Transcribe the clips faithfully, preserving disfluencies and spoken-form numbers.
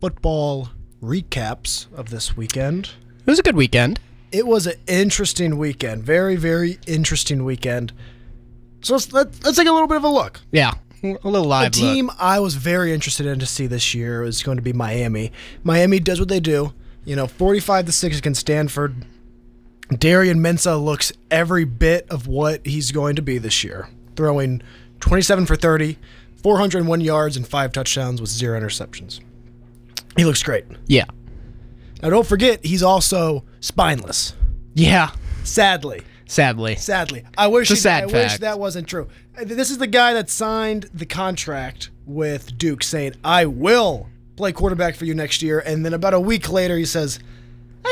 football recaps of this weekend. It was a good weekend. It was an interesting weekend. Very, very interesting weekend. So let's, let, let's take a little bit of a look. Yeah, a little live The team look. I was very interested in to see this year is going to be Miami. Miami does what they do. You know, forty-five to six against Stanford. Darian Mensah looks every bit of what he's going to be this year, throwing twenty-seven for thirty, four hundred one yards, and five touchdowns with zero interceptions. He looks great. Yeah. Now, don't forget, he's also spineless. Yeah. Sadly. Sadly. Sadly. I wish, It's a he, sad I wish fact. that wasn't true. This is the guy that signed the contract with Duke saying, I will play quarterback for you next year. And then about a week later, he says, uh,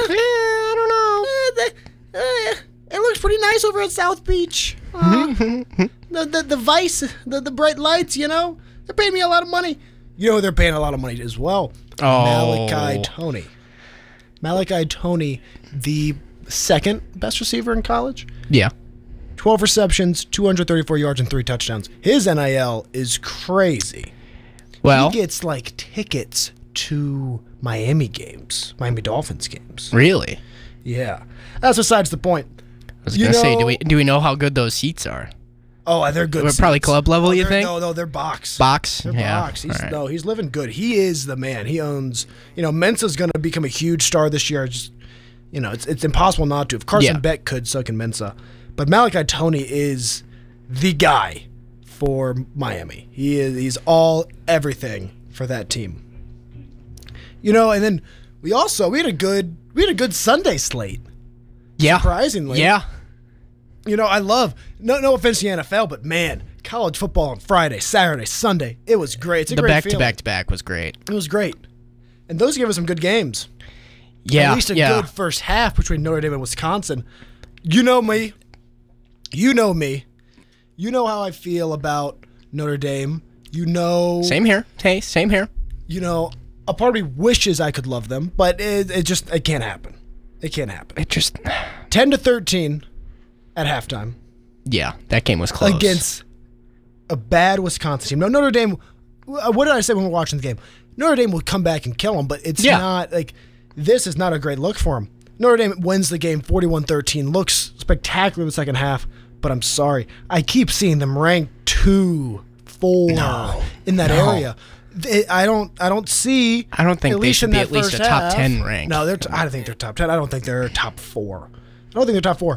I don't know. Uh, the, uh, it looks pretty nice over at South Beach. Uh, the, the, the Vice, the, the bright lights, you know, they're paying me a lot of money. You know who they're paying a lot of money as well? Oh. Malachi Toney. Malachi Toney, the second best receiver in college. Yeah. twelve receptions, two hundred thirty-four yards, and three touchdowns. His N I L is crazy. Well, He gets, like, tickets to Miami games, Miami Dolphins games. really? Yeah. That's besides the point. I was You gonna say, do know- we do we know how good those seats are? Oh, they're good We're probably seats. club level, Oh, you they're- think? No, no, they're box. Box? They're Yeah. box. He's, All right. No, he's living good. He is the man. He owns, you know, Mensa's going to become a huge star this year. Just, you know, it's it's impossible not to. If Carson Yeah. Beck could, so can Mensa. But Malachi Toney is the guy for Miami. He is he's all everything for that team. You know, and then we also we had a good we had a good Sunday slate. Yeah. Surprisingly. Yeah. You know, I love no no offense to the N F L, but man, college football on Friday, Saturday, Sunday, it was great. It's a The great back to feeling. back to back was great. It was great, and those gave us some good games. Yeah. At least a yeah. good first half between Notre Dame and Wisconsin. You know me. You know me. You know how I feel about Notre Dame. You know. Same here. Hey, same here. You know, a part of me wishes I could love them, but it, it just it can't happen. It can't happen. It just, Ten to thirteen at halftime. yeah, that game was close. Against a bad Wisconsin team. No, Notre Dame. What did I say when we were watching the game? Notre Dame will come back and kill them, but it's Yeah. not like this is not a great look for them. Notre Dame wins the game forty-one thirteen. Looks spectacular in the second half, but I'm sorry. I keep seeing them ranked two, four No. in that No. area. They, I don't. I don't see. I don't think at they least should in be that at least first a top half- ten rank. No, they're. T- I don't think they're top ten. I don't think they're top four. I don't think they're top four.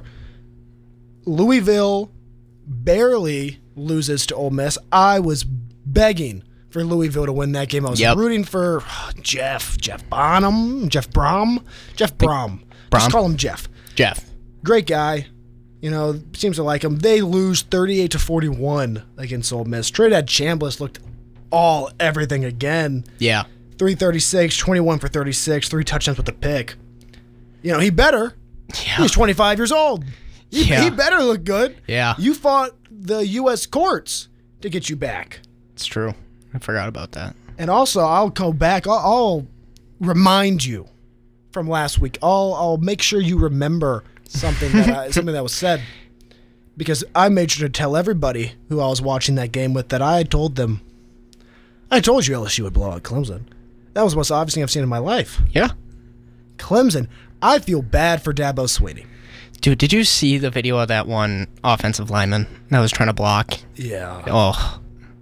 Louisville barely loses to Ole Miss. I was begging for Louisville to win that game. I was Yep. rooting for oh, Jeff, Jeff Bonham, Jeff Brom, Jeff Brom. Brom? Just call him Jeff. Jeff. Great guy. You know, seems to like him. They lose thirty-eight to forty-one against Ole Miss. Trinidad Chambliss looked all everything again. Yeah. three thirty-six, twenty-one for thirty-six, three touchdowns with a pick. You know, he better. Yeah. He's twenty-five years old. He, Yeah. he better look good. Yeah. You fought the U S courts to get you back. It's true. I forgot about that. And also, I'll go back. I'll, I'll remind you from last week. I'll I'll make sure you remember something that I, something that was said, because I made sure to tell everybody who I was watching that game with that I told them. I told you L S U would blow out Clemson. That was the most obvious thing I've seen in my life. Yeah. Clemson. I feel bad for Dabo Swinney. Dude, did you see the video of that one offensive lineman that was trying to block? Yeah. Oh,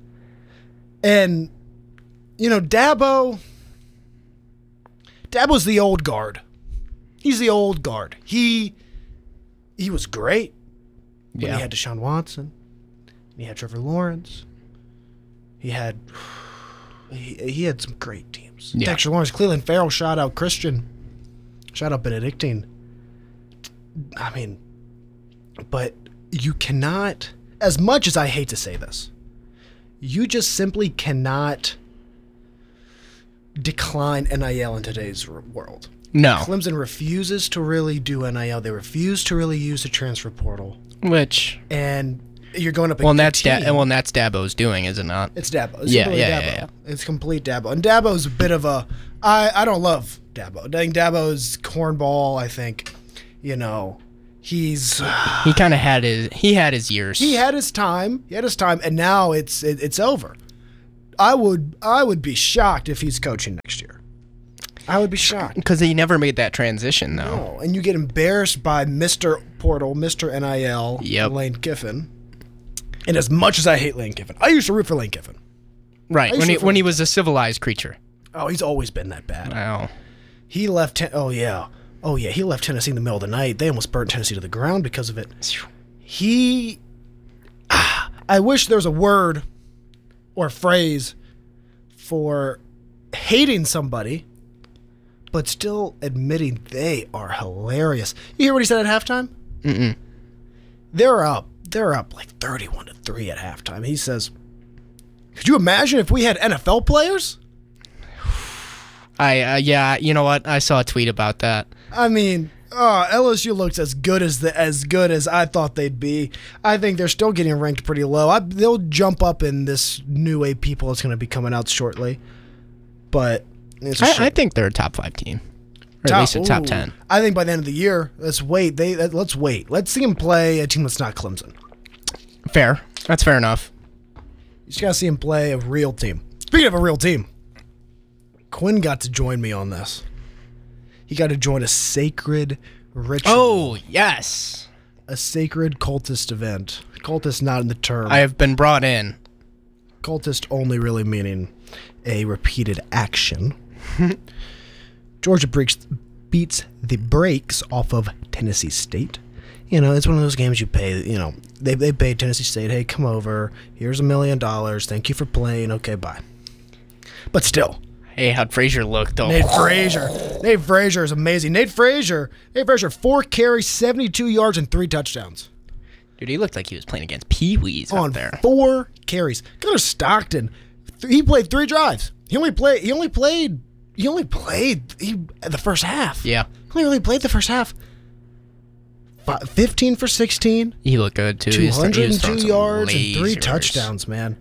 And, you know, Dabo, Dabo's the old guard. He's the old guard. He he was great when yeah. he had Deshaun Watson. He had Trevor Lawrence. He had he, he had some great teams. Yeah. Dexter Lawrence, Cleveland Farrell, shout out Christian, shout out Benedictine. I mean, but you cannot, as much as I hate to say this, you just simply cannot decline N I L in today's r- world. No. Clemson refuses to really do N I L. They refuse to really use the transfer portal. Which, And you're going up well, and against that's da- well, and that's Dabo's doing, is it not? It's Dabo. It's Yeah, completely yeah, Dabo. yeah, yeah. It's complete Dabo. And Dabo's a bit of a... I, I don't love Dabo. I think Dabo's cornball, I think, you know, he's... He kind of had his he had his years. He had his time. He had his time, and now it's it, it's over. I would I would be shocked if he's coaching next year. I would be shocked. Because he never made that transition, though. No, and you get embarrassed by Mister Portal, Mister N I L, Yep. Lane Kiffin. And as much as I hate Lane Kiffin, I used to root for Lane Kiffin. Right, I used when to he, root for when he Lane was a civilized creature. Oh, he's always been that bad. Wow. He left. Ten- oh yeah. Oh yeah. He left Tennessee in the middle of the night. They almost burnt Tennessee to the ground because of it. He. Ah, I wish there was a word or phrase for hating somebody, but still admitting they are hilarious. You hear what he said at halftime? Mm-mm. They're up. They're up like thirty-one to three at halftime. He says, "Could you imagine if we had N F L players?" I uh, yeah, you know what? I saw a tweet about that. I mean, uh, L S U looks as good as the as good as I thought they'd be. I think they're still getting ranked pretty low. I, they'll jump up in this new A P poll that's going to be coming out shortly. But it's a shame. I, I think they're a top five team, or Top- at least a top ooh. ten. I think by the end of the year, let's wait. They uh, let's wait. Let's see them play a team that's not Clemson. Fair. That's fair enough. You just got to see him play a real team. Speaking of a real team, Quinn got to join me on this. He got to join a sacred ritual. Oh yes, A sacred cultist event. Cultist not in the term. I have been brought in. Cultist only really meaning a repeated action. Georgia breaks, beats the brakes off of Tennessee State. You know, it's one of those games you pay, you know, they they paid Tennessee State, hey, come over, here's a million dollars, thank you for playing, okay, bye. But still, Hey, how'd Frazier look though? Nate Frazier. Nate Frazier is amazing. Nate Frazier, Nate Frazier, four carries, seventy-two yards, and three touchdowns. Dude, he looked like he was playing against Pee Wees On out there. four carries. Gunnar Stockton, th- he played three drives. He only played. He only played. He only played he, the first half. Yeah, He only really played the first half. Fi- fifteen for sixteen, he looked good too. He two was th- he was hundred throwing two some yards, and three lasers. touchdowns, man.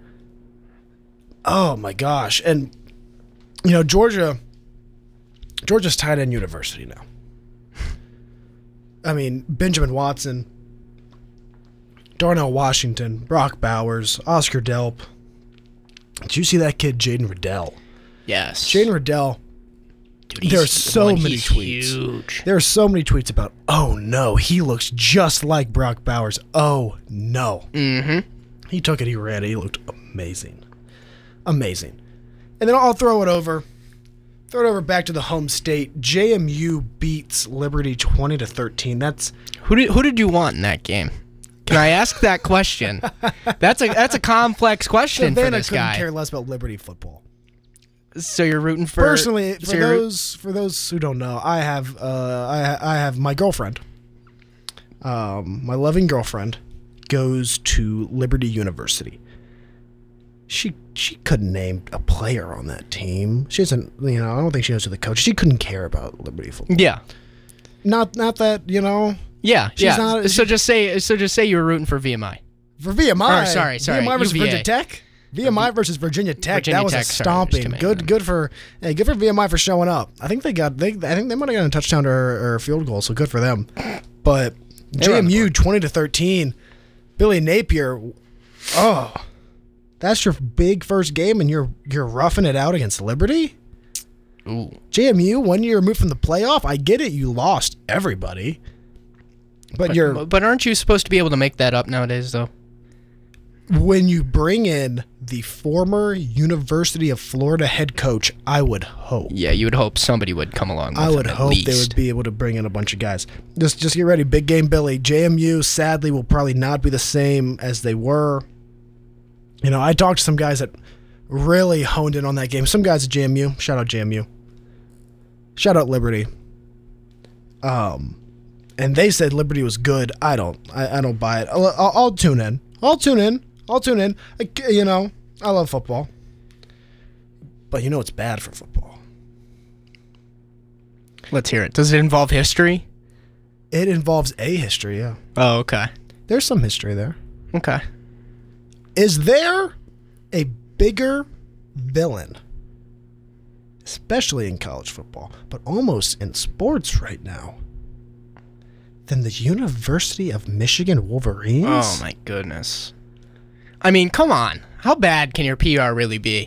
Oh my gosh. And you know, Georgia Georgia's tight end university now. I mean, Benjamin Watson, Darnell Washington, Brock Bowers, Oscar Delp. Did you see that kid, Jaden Riddell? Yes. Jaden Riddell. Dude, he's- There are so one, many he's tweets. Huge. There are so many tweets about, oh no, he looks just like Brock Bowers. Oh no. Mm-hmm. He took it, he ran it, he looked amazing. Amazing. And then I'll throw it over. Throw it over back to the home state. J M U beats Liberty twenty to thirteen. That's Who did who did you want in that game? Can I ask that question? That's a that's a complex question for Savannah this couldn't guy. care less about Liberty football. So you're rooting for Personally, so for you're root- those for those who don't know, I have uh, I I have my girlfriend. Um, my loving girlfriend goes to Liberty University. She she couldn't name a player on that team. She doesn't, you know, I don't think she knows who the coach. She couldn't care about Liberty football. Yeah. Not not that, you know, Yeah, She's yeah. not- so just say so just say you were rooting for V M I. for V M I. Or, sorry, sorry, V M I versus U V A. Virginia Tech. V M I versus Virginia Tech. Virginia that was Tech, a sorry, stomping. just Good, kidding. good for hey, good for V M I for showing up. I think they got they. I think they might have gotten a touchdown or, or a field goal, so good for them. But They were on the J M U board. twenty to thirteen. Billy Napier. Oh, that's your big first game, and you're you're roughing it out against Liberty. Ooh. J M U, one year removed from the playoff. I get it. You lost everybody, but, But, you're but aren't you supposed to be able to make that up nowadays though? when you bring in the former University of Florida head coach, I would hope. Yeah, you would hope somebody would come along with I would him at hope least. they would be able to bring in a bunch of guys. Just just get ready. Big game Billy. J M U, sadly, will probably not be the same as they were. You know, I talked to some guys that really honed in on that game. Some guys at J M U. Shout out J M U. Shout out Liberty. Um, and they said Liberty was good. I don't. I, I don't buy it. I'll, I'll, I'll tune in. I'll tune in. I'll tune in. I, you know, I love football. But you know it's bad for football. Let's hear it. Does it involve history? It involves a history, yeah. Oh, okay. There's some history there. Okay. Is there a bigger villain, especially in college football, but almost in sports right now, than the University of Michigan Wolverines? Oh my goodness. I mean, come on. How bad can your P R really be?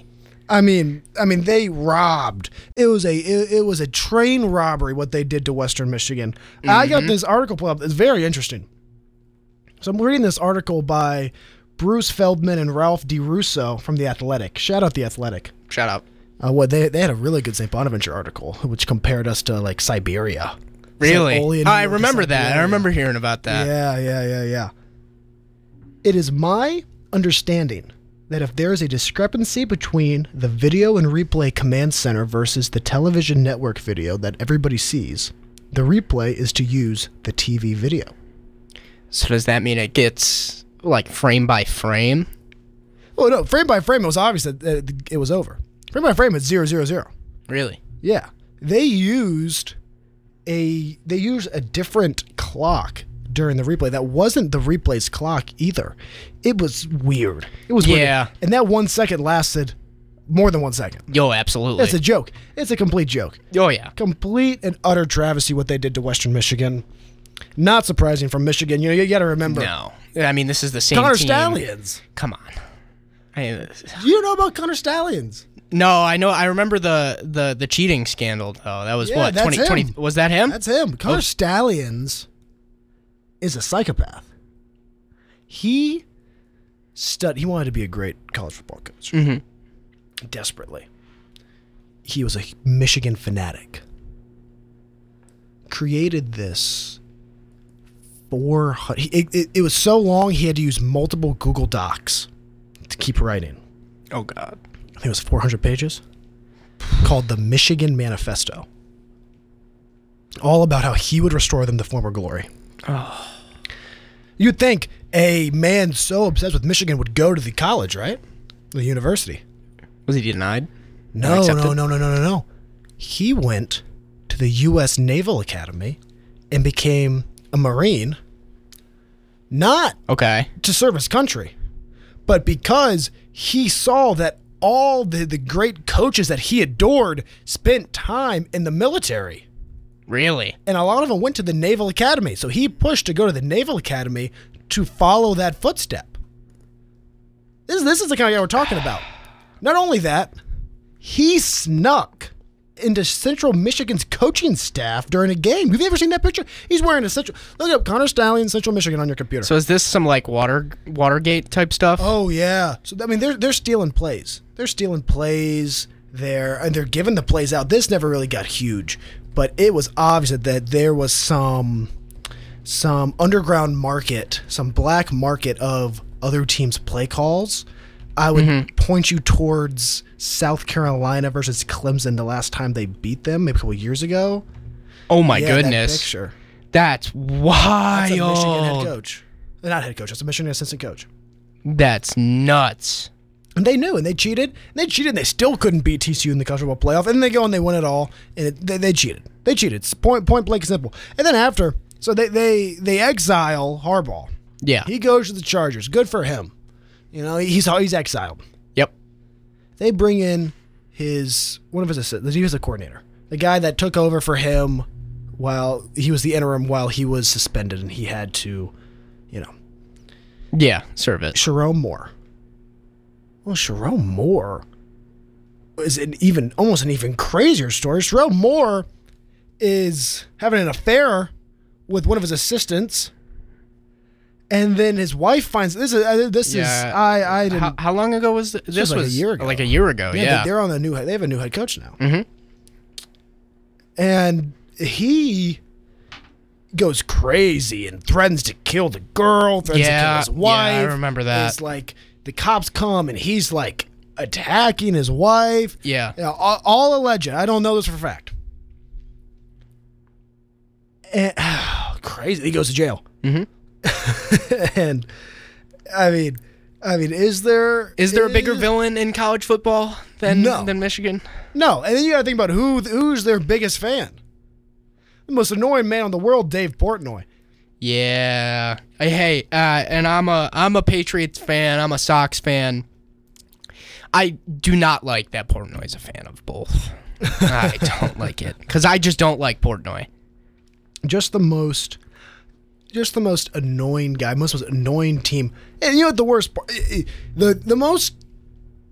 I mean, I mean, they robbed. It was a it, it was a train robbery what they did to Western Michigan. Mm-hmm. I got this article pulled up. It's very interesting. So I'm reading this article by Bruce Feldman and Ralph DeRusso from The Athletic. Shout out The Athletic. Shout out. Uh, what they they had a really good Saint Bonaventure article, which compared us to like Siberia. Really? Like oh, I remember that. I remember hearing about that. Yeah, yeah, yeah, yeah. It is my understanding that if there is a discrepancy between the video and replay command center versus the television network video that everybody sees, the replay is to use the T V video. So does that mean it gets like frame by frame? Oh no, frame by frame. It was obvious that uh, it was over. Frame by frame, it's zero zero zero. Really? Yeah, they used a they used a different clock during the replay. That wasn't the replay's clock either. It was weird. It was yeah, weird. And that one second lasted more than one second. Yo, absolutely. It's a joke. It's a complete joke. Oh yeah, complete and utter travesty what they did to Western Michigan. Not surprising from Michigan. You know, you got to remember. No, I mean this is the same Connor team. Stallions. Come on. I, you know about Connor Stallions? No, I know. I remember the the, the cheating scandal though. That was yeah, what that's twenty twenty. Was that him? That's him. Connor oh. Stallions is a psychopath. He stud. He wanted to be a great college football coach. Mm-hmm. Desperately. He was a Michigan fanatic. Created this four hundred. It, it, it was so long he had to use multiple Google Docs to keep writing. Oh God. I think it was four hundred pages. Called the Michigan Manifesto. All about how he would restore them to former glory. Oh. You'd think a man so obsessed with Michigan would go to the college, right? The university. Was he denied? No, no, no, no, no, no, no. He went to the U S Naval Academy and became a Marine. Not okay to serve his country, but because he saw that all the, the great coaches that he adored spent time in the military. Really? And a lot of them went to the Naval Academy. So he pushed to go to the Naval Academy to follow that footstep. This, this is the kind of guy we're talking about. Not only that, he snuck into Central Michigan's coaching staff during a game. Have you ever seen that picture? He's wearing a Central... Look up Connor Stallions, Central Michigan on your computer. So is this some like water Watergate type stuff? Oh, yeah. So, I mean, they're, they're stealing plays. They're stealing plays. They're, and they're giving the plays out. This never really got huge. But it was obvious that there was some some underground market, some black market of other teams' play calls. I would mm-hmm. point you towards South Carolina versus Clemson the last time they beat them, maybe a couple of years ago. Oh, my yeah, goodness. That picture. That's wild. That's a Michigan head coach. Not head coach, that's a Michigan assistant coach. That's nuts. And they knew, and they cheated. And they cheated, and they still couldn't beat T C U in the college football playoff. And they go and they win it all, and it, they, they cheated. They cheated. It's point point blank simple. And then after, so they they they exile Harbaugh. Yeah, he goes to the Chargers. Good for him. You know, he's he's exiled. Yep. They bring in his one of his assistants. He was a coordinator, the guy that took over for him while he was the interim while he was suspended, and he had to, you know, yeah, serve it. Sherrone Moore. Well, Sherrone Moore is an even almost an even crazier story. Sherrone Moore is having an affair with one of his assistants, and then his wife finds this is uh, this yeah. is I I didn't. How, how long ago was this? This, this was, was like a year ago. Like a year ago. Yeah, yeah. They're on the new. They have a new head coach now. Mm-hmm. And he goes crazy and threatens to kill the girl. Threatens yeah, to kill his wife. Yeah, I remember that. It's like. The cops come and he's like attacking his wife. Yeah. You know, all, all alleged. I don't know this for a fact. And, oh, crazy. He goes to jail. Mm-hmm. And I mean, I mean, is there is there a bigger is, villain in college football than no. than Michigan? No. And then you got to think about who who's their biggest fan. The most annoying man in the world, Dave Portnoy. Yeah. Hey, uh, and I'm a I'm a Patriots fan. I'm a Sox fan. I do not like that Portnoy's a fan of both. I don't like it because I just don't like Portnoy. Just the most, just the most annoying guy, most, most annoying team. And you know what the worst part? The the most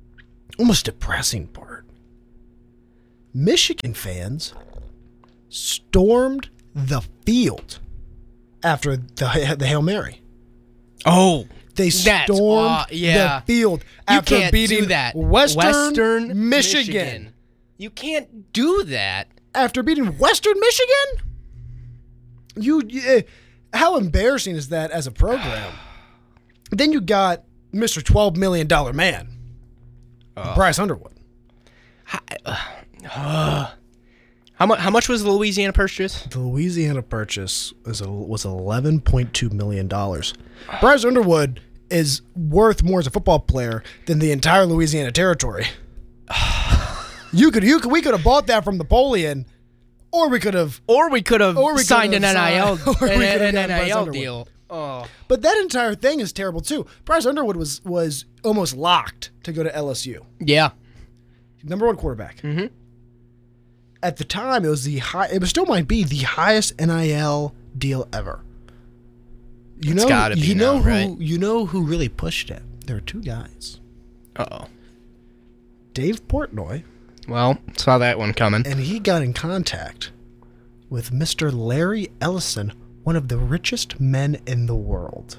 almost depressing part. Michigan fans stormed the field after the, the Hail Mary. Oh, They That's, stormed uh, yeah. the field you after can't beating do that. Western, Western Michigan. Michigan. You can't do that. After beating Western Michigan? You, uh, how embarrassing is that as a program? Then you got Mister twelve million dollars man, Oh. Bryce Underwood. How, uh, how much? How much was the Louisiana purchase? The Louisiana purchase was a, was eleven point two million dollars. Bryce Underwood is worth more as a football player than the entire Louisiana territory. you could, you could, we could have bought that from Napoleon, or we could have, Or we could have Or we signed could an have N I L, signed- or we an, could have an gotten Bryce N I L Underwood. deal. Oh, But that entire thing is terrible too. Bryce Underwood was was almost locked to go to L S U, yeah. number one quarterback. Mm-hmm. At the time, it was the high. It still might be the highest N I L deal ever. You It's know, gotta be you know now, who right? you know who really pushed it. There are two guys, Uh oh. Dave Portnoy, Well, saw that one coming. and he got in contact with Mister Larry Ellison, one of the richest men in the world.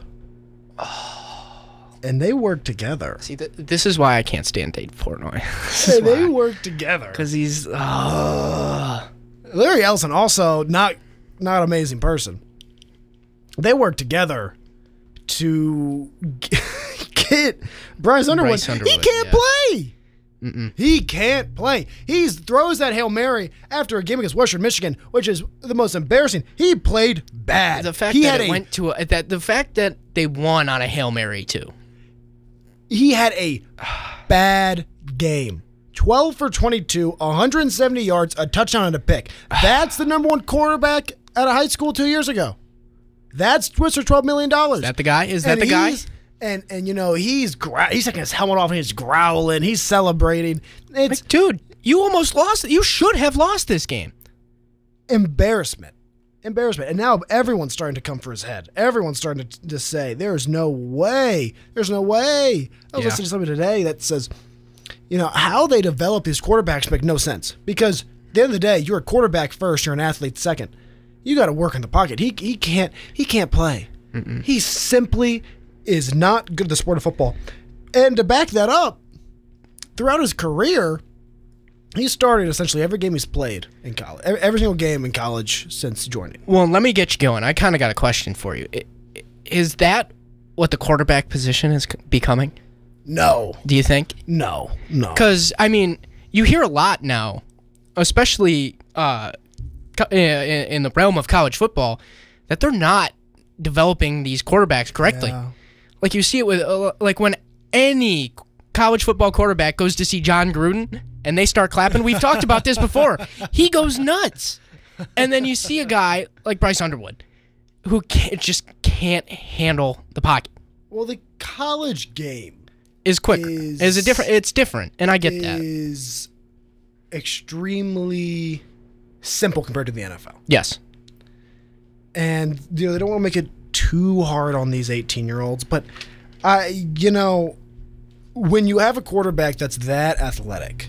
And they worked together. See, th- this is why I can't stand Dave Portnoy. And they worked together. Because he's. Uh, Larry Ellison also not not amazing person. They worked together to get Bryce Underwood. Bryce Underwood, he can't yeah. play. Mm-mm. He can't play. He throws that Hail Mary after a game against Western Michigan, which is the most embarrassing. He played bad. The fact he that had it a, went to a, that the fact that they won on a Hail Mary too. he had a bad game. twelve for twenty-two, one hundred seventy yards, a touchdown and a pick. That's the number one quarterback out of high school two years ago. That's Mister twelve million dollars. Is that the guy? Is that And the guy? he's- And and you know he's grou- he's taking his helmet off and he's growling. He's celebrating. It's Like, dude, you almost lost. You should have lost this game. embarrassment, embarrassment. And now everyone's starting to come for his head. Everyone's starting to, to say, "There's no way. There's no way." I was Yeah. listening to somebody today that says, you know, how they develop these quarterbacks make no sense because at the end of the day, you're a quarterback first. You're an athlete second. You got to work in the pocket. He he can't he can't play. Mm-mm. He simply is not good at the sport of football. And to back that up, throughout his career, he started essentially every game he's played in college, every, every single game in college since joining. Well, let me get you going. I kind of got a question for you. I- i- Is that what the quarterback position is c- becoming? No, Do you think? no, no. Because I mean, you hear a lot now, especially uh, co- i- i- in the realm of college football, that they're not developing these quarterbacks correctly. Yeah. Like you see it with uh, like when any college football quarterback goes to see John Gruden and they start clapping. We've talked about this before. He goes nuts. And then you see a guy like Bryce Underwood who can't, just can't handle the pocket. Well, the college game Is quicker. Is- Is a different it's different. And I get that. is extremely simple compared to the N F L. Yes. And you know they don't want to make it too hard on these eighteen-year-olds, but I, you know, when you have a quarterback that's that athletic,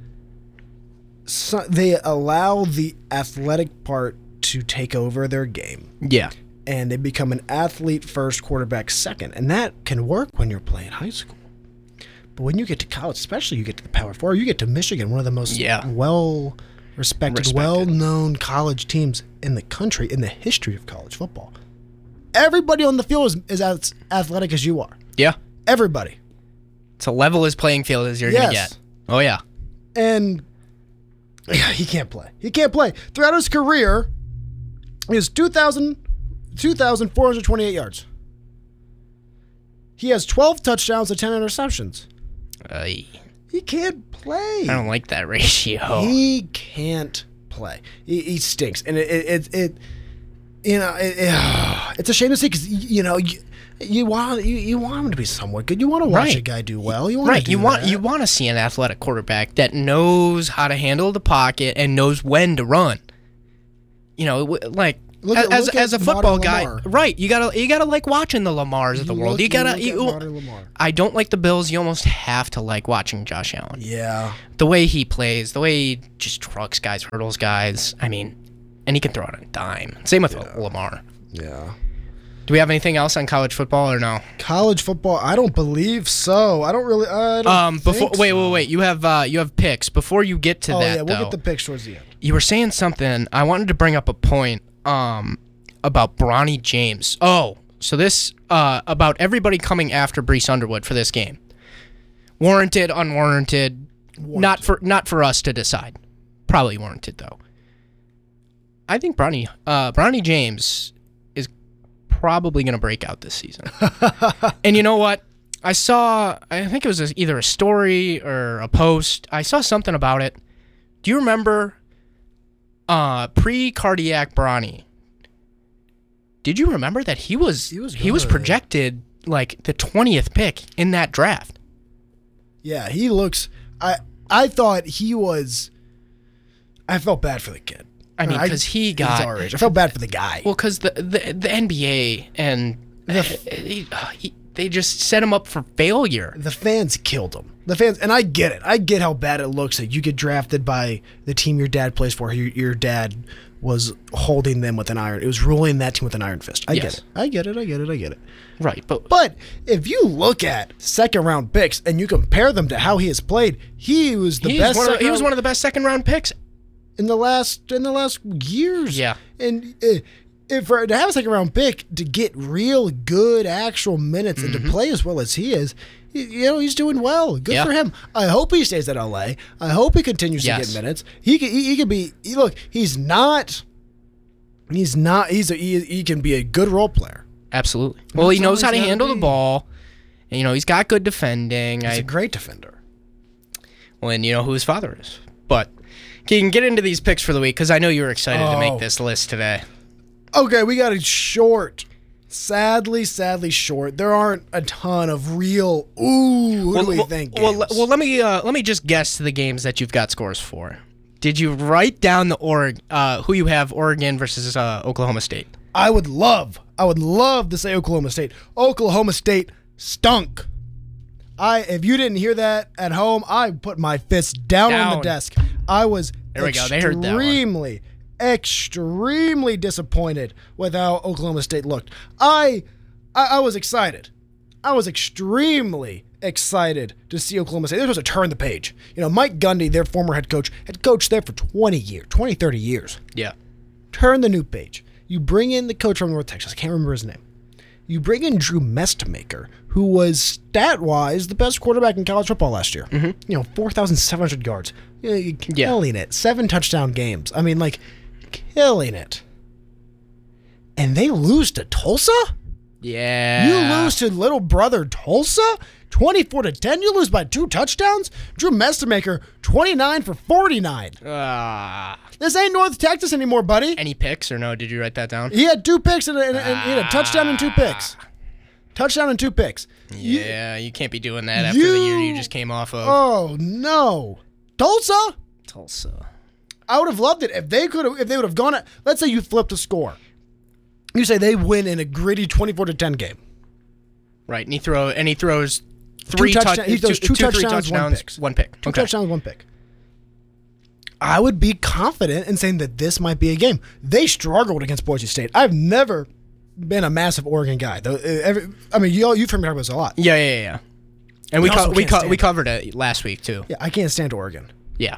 so they allow the athletic part to take over their game, Yeah. and they become an athlete-first, quarterback second, and that can work when you're playing high school. But when you get to college, especially you get to the Power Four, you get to Michigan, one of the most Yeah. well respected, Respected. well-known college teams in the country, in the history of college football. Everybody on the field is, is as athletic as you are. Yeah. Everybody. It's a level as playing field as you're gonna Yes. get. Oh yeah. And yeah, he can't play. He can't play. Throughout his career, he has two thousand, two thousand four hundred twenty-eight yards. He has twelve touchdowns and ten interceptions. Ay, He can't play. I don't like that ratio. He can't play. He, he stinks, and it, it, it, it you know, it, it, it's a shame to see because you know you, you want you, you want him to be somewhat good. You want to watch Right. a guy do well. You want Right, To do you want that. you want to see an athletic quarterback that knows how to handle the pocket and knows when to run. You know, w- like Look as at- as, look as a at football modern guy, Lamar. right? You gotta you gotta like watching the Lamars of the world. look- You gotta. look at You, modern Lamar. I don't like the Bills. You almost have to like watching Josh Allen. Yeah. The way he plays, the way he just trucks guys, hurdles guys. I mean, and he can throw it on a dime. Same with Lamar. Yeah. Do we have anything else on college football or no? College football, I don't believe so. I don't really. I don't Um, before think wait, so. wait, wait. You have uh, you have picks. Before you get to Oh that, yeah, we'll though, get the picks towards the end. you were saying something. I wanted to bring up a point um, about Bronny James. Oh, so this uh, about everybody coming after Brees Underwood for this game. Warranted, unwarranted, not for not for us to decide. Probably warranted though. I think Bronny uh, Bronny James is probably going to break out this season. And you know what? I saw. I think it was a, either a story or a post. I saw something about it. Do you remember? Uh, pre-cardiac Bronny. Did you remember that he was He was he was good. projected like the twentieth pick in that draft? Yeah, he looks. I I thought he was. I felt bad for the kid. I mean, I- because he he's got our age. I felt bad for the guy. well, because the, the the N B A and uh, he, uh, he, they just set him up for failure. The fans killed him. The fans, and I get it. I get how bad it looks that you get drafted by the team your dad plays for. Your, your dad was holding them with an iron. It was ruling that team with an iron fist. I Yes. get it. I get it. I get it. I get it. Right, but But if you look at second round picks and you compare them to how he has played, he was the he, best. was one of, second he was round- one of the best second round picks. in the last in the last years. Yeah. And uh, if for, to have a second round pick to get real good actual minutes and to play as well as he is, y- you know, he's doing well. Good Mm-hmm. Yeah. for him. I hope he stays at L A. I hope he continues Yes. to get minutes. He can he, he can be he, look, he's not he's not he's a he, he can be a good role player. Absolutely. Well, he That's knows all how to he's gotta handle the be. ball. And, you know, he's got good defending. He's I a great defender. Well, and you know who his father is. But Keegan, get into these picks for the week because I know you were excited to Oh. make this list today. Okay, we got it short. Sadly, sadly short. There aren't a ton of real. Ooh, who well, do we well, think? well, games? well, let me uh, let me just guess the games that you've got scores for. Did you write down the org uh, who you have Oregon versus uh, Oklahoma State? I would love, I would love to say Oklahoma State. Oklahoma State stunk. I, if you didn't hear that at home, I put my fist down, on Down. the desk. I was There we go. They heard that one. extremely, extremely disappointed with how Oklahoma State looked. I, I, I was excited. I was extremely excited to see Oklahoma State. They're supposed to turn the page. You know, Mike Gundy, their former head coach, had coached there for twenty years, twenty, thirty years. Yeah. Turn the new page. You bring in the coach from North Texas. I can't remember his name. You bring in Drew Mestmaker, who was stat-wise the best quarterback in college football last year. Mm-hmm. You know, four thousand seven hundred yards. You know, you're killing it. Seven touchdown games. I mean, like, killing it. And they lose to Tulsa? Yeah. You lose to little brother Tulsa? twenty-four to ten? You lose by two touchdowns? Drew Mestmaker, twenty-nine for forty-nine. Ah. This ain't North Texas anymore, buddy. Any picks or no? Did you write that down? He had two picks and, a, and, a, and he had a touchdown and two picks. Touchdown and two picks. You- Yeah, you can't be doing that after the year you you- just came off of. oh no, Tulsa! Tulsa. I would have loved it if they could have. If they would have gone. At, let's say you flipped a score. You say they win in a gritty twenty-four to ten game. Right, and he throw and he throws three touchdown- touch- he throws two three touchdowns, one picks. one pick. Two Okay. touchdowns, one pick. I would be confident in saying that this might be a game. They struggled against Boise State. I've never been a massive Oregon guy. Though, uh, every, I mean, you, you've heard me talk about this a lot. Yeah, yeah, yeah. yeah. And we We co- also we can't co- stand we it. covered it last week too. Yeah, I can't stand Oregon. Yeah.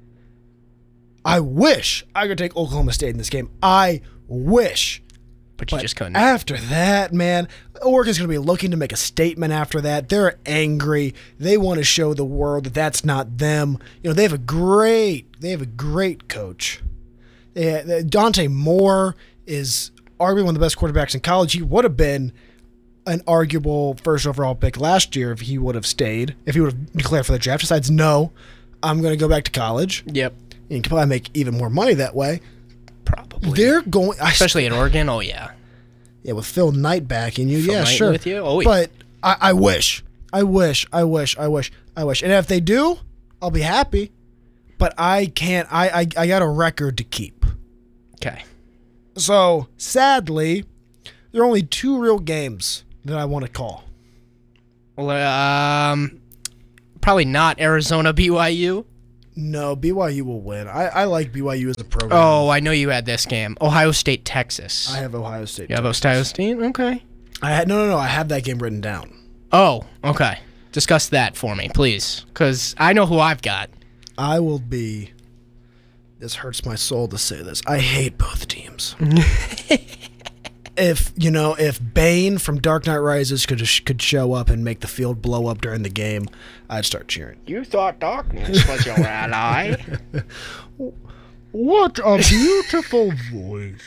I wish I could take Oklahoma State in this game. I wish. But you But just couldn't. after that, man, Oregon's going to be looking to make a statement after that. They're angry. They want to show the world that that's not them. You know, they have a great, they have a great coach. They, Dante Moore is arguably one of the best quarterbacks in college. He would have been an arguable first overall pick last year if he would have stayed, if he would have declared for the draft. Decides, no, I'm going to go back to college. Yep. And you can probably make even more money that way. Probably. They're going, I Especially at Oregon. Oh yeah. Yeah, with Phil Knight back and you, Phil yeah, Knight sure. with you? Oh, yeah. But I, I wish, I wish, I wish, I wish, I wish. And if they do, I'll be happy. But I can't. I I, I got a record to keep. Okay. So, sadly, there are only two real games that I want to call. Well, um, probably not Arizona B Y U. No, B Y U will win. I, I like B Y U as a program. Oh, I know you had this game. Ohio State, Texas. I have Ohio State. You have Texas. Ohio State? Okay. I had no, no, no. I have that game written down. Oh, okay. Discuss that for me, please, because I know who I've got. I will be. This hurts my soul to say this. I hate both teams. If you know, if Bane from Dark Knight Rises could could show up and make the field blow up during the game, I'd start cheering. You thought darkness was your ally. What a beautiful voice.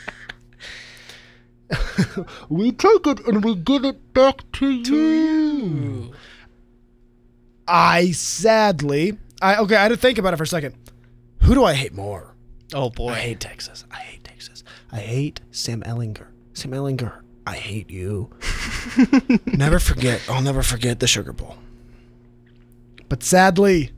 We take it and we give it back to you. Ooh. I sadly, I okay. I had to think about it for a second. Who do I hate more? Oh boy. I hate Texas. I hate Texas. I hate Sam Ellinger. Sam Ellinger, I hate you. Never forget. I'll never forget the Sugar Bowl. But sadly,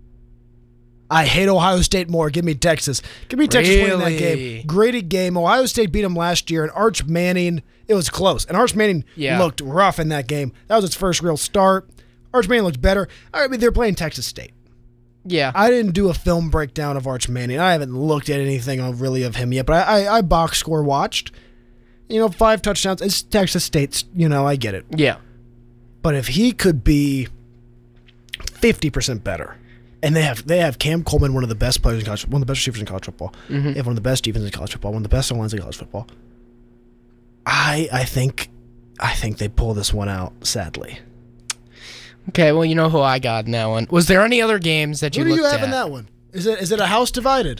I hate Ohio State more. Give me Texas. Give me Texas winning that Really? game. Great game. Ohio State beat them last year, and Arch Manning, it was close. And Arch Manning Yeah. looked rough in that game. That was its first real start. Arch Manning looked better. I mean, they're playing Texas State. Yeah. I didn't do a film breakdown of Arch Manning. I haven't looked at anything of really of him yet, but I, I, I box score watched. You know, five touchdowns. It's Texas State's, you know, I get it. Yeah. But if he could be fifty percent better, and they have they have Cam Coleman, one of the best players in college, one of the best receivers in college football. Mm-hmm. They have one of the best defenses in college football, one of the best lines in college football. I I think I think they pull this one out, sadly. Okay, well, you know who I got in that one. Was there any other games that you Who do looked you have at? in that one? Is it is it a house divided?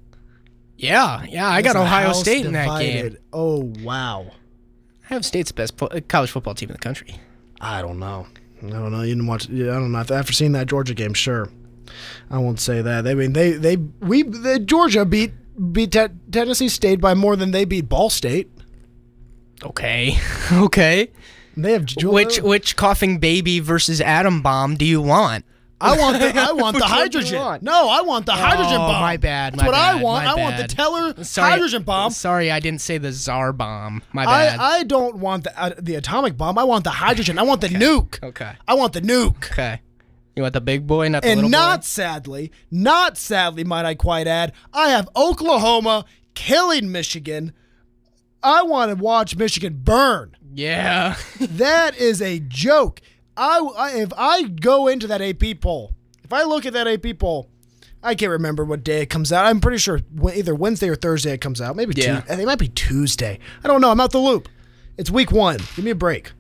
Yeah, yeah, I got It's a Ohio house State in that divided. game. Oh, wow. Ohio State's the best po- uh, college football team in the country. I don't know. I don't know. You didn't watch. Yeah, I don't know. After seeing that Georgia game, sure. I won't say that. They I mean they they we the Georgia beat beat te- Tennessee State by more than they beat Ball State. Okay, okay. They have Georgia. Which which coughing baby versus atom bomb do you want? I want the I want the Which one do you hydrogen. want? No, I want the hydrogen Oh, bomb. my bad, That's my what I bad, want. my I want the bad. Teller Sorry, hydrogen bomb. Sorry, I didn't say the czar bomb. My bad. I, I don't want the uh, the atomic bomb. I want the hydrogen. I want the nuke. okay. I want the nuke. Okay. You want the big boy, not the And little not boy? sadly, not sadly, might I quite add, I have Oklahoma killing Michigan. I want to watch Michigan burn. Yeah. That is a joke. I, I if I go into that A P poll, if I look at that A P poll, I can't remember what day it comes out. I'm pretty sure either Wednesday or Thursday it comes out. Maybe Yeah. Tuesday. It might be Tuesday. I don't know. I'm out the loop. It's week one. Give me a break.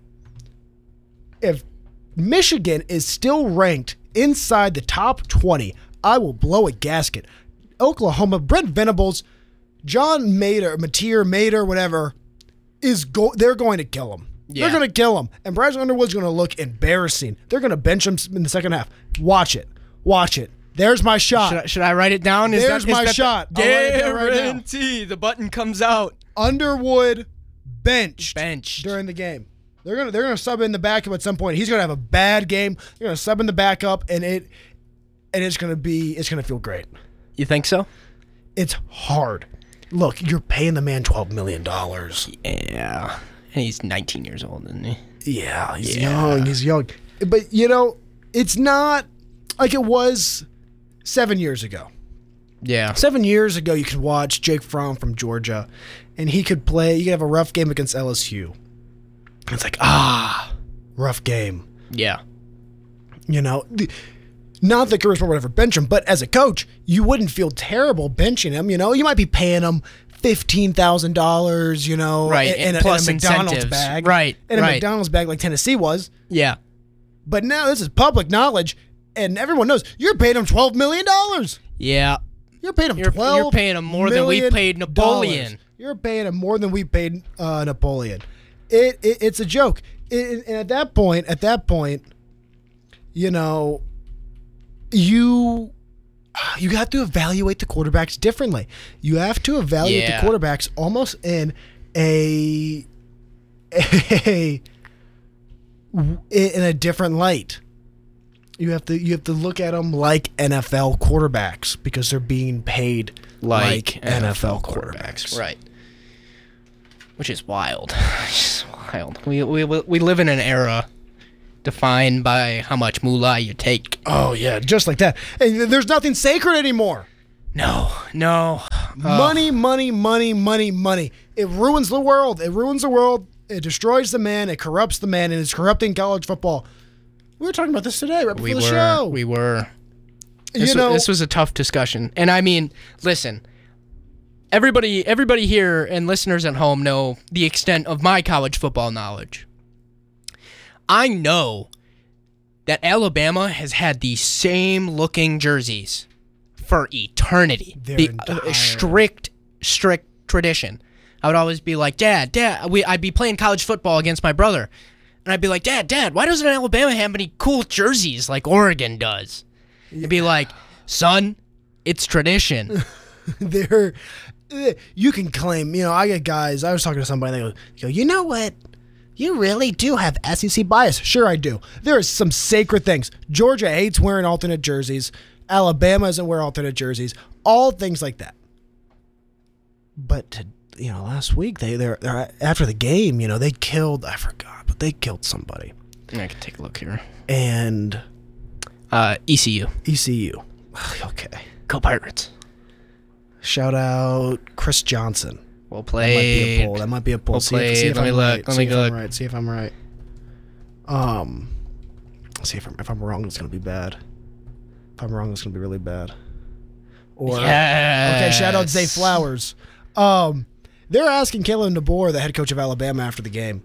If Michigan is still ranked inside the top twenty, I will blow a gasket. Oklahoma, Brent Venables, John Mater, Mateer, Mater, whatever, is go. They're going to kill him. Yeah. They're going to kill him. And Bryce Underwood's going to look embarrassing. They're going to bench him in the second half. Watch it. Watch it. There's my shot. Should I, should I write it down? Is There's that, is my that shot. The I'll write it down right now. guarantee. The button comes out. Underwood benched Benched. during the game. They're gonna they're gonna sub in the backup at some point. He's gonna have a bad game. They're gonna sub in the backup, and it and it's gonna be it's gonna feel great. You think so? It's hard. Look, you're paying the man twelve million dollars. Yeah. And he's nineteen years old, isn't he? Yeah, he's Yeah. young. He's young. But you know, it's not like it was seven years ago. Yeah. Seven years ago, you could watch Jake Fromm from Georgia, and he could play. You could have a rough game against L S U. It's like, ah, rough game. Yeah. You know, the, not that Charisma would ever bench him, but as a coach, you wouldn't feel terrible benching him. You know, you might be paying him fifteen thousand dollars. You know, Right, in, in, a, plus in a McDonald's incentives. bag, Right, in a right. McDonald's bag like Tennessee was. Yeah. But now this is public knowledge, and everyone knows you're paying him twelve million dollars. Yeah. You're paying him You're- twelve. you're paying him more than we million paid Napoleon. dollars. You're paying him more than we paid uh, Napoleon. It, it it's a joke. It, and at that point, at that point, you know, you you have to evaluate the quarterbacks differently. You have to evaluate Yeah. the quarterbacks almost in a a in a different light. You have to you have to look at them like N F L quarterbacks because they're being paid like, N F L quarterbacks. Right. which is wild. It's wild. We, we we live in an era defined by how much moolah you take. Oh yeah, just like that. And there's nothing sacred anymore. No, no. Money, money, money, money, money. It ruins the world. It ruins the world. It destroys the man. It corrupts the man, and it's corrupting college football. We were talking about this today, right before We the were. show. We were. you This, know, was, this was a tough discussion, and I mean, listen. Everybody, everybody here and listeners at home know the extent of my college football knowledge. I know that Alabama has had the same looking jerseys for eternity. Their the entire- uh, strict, strict tradition. I would always be like, Dad, Dad, we, I'd be playing college football against my brother. And I'd be like, Dad, Dad, why doesn't Alabama have any cool jerseys like Oregon does? He'd be like, son, it's tradition. they're, you can claim, you know, I get guys, I was talking to somebody, they go, they go, you know what? You really do have S E C bias. Sure, I do. There are some sacred things. Georgia hates wearing alternate jerseys. Alabama doesn't wear alternate jerseys. All things like that. But, to, you know, last week, they, they're, they're after the game, you know, they killed, I forgot, but they killed somebody. I can take a look here. And Uh, E C U. E C U. Okay. Go Pirates. Shout out Chris Johnson. Well That might be a played. poll. That might be a poll. Well see if, see played. if Let me I'm look. right. Let see me if look. I'm right. See if I'm right. Um, see if I'm if I'm wrong, it's gonna be bad. If I'm wrong, it's gonna be really bad. Or Yes. okay, shout out Zay Flowers. Um, they're asking Kalen DeBoer, the head coach of Alabama, after the game.